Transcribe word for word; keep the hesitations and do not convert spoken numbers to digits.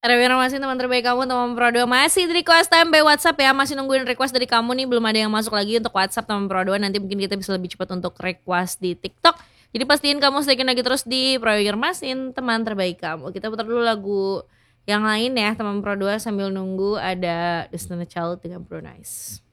Terima kasih teman terbaik kamu, teman Pro dua masih di request time by WhatsApp ya, masih nungguin request dari kamu nih, belum ada yang masuk lagi untuk WhatsApp teman Pro dua, nanti mungkin kita bisa lebih cepat untuk request di TikTok. Jadi pastiin kamu stay lagi terus di Pro Masin, teman terbaik kamu. Kita putar dulu lagu yang lain ya teman Pro dua sambil nunggu ada Destiny Child dengan Bro Nice.